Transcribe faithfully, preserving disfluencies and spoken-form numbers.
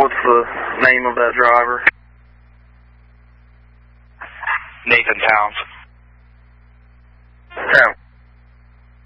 What's the name of that driver? Nathan Towns.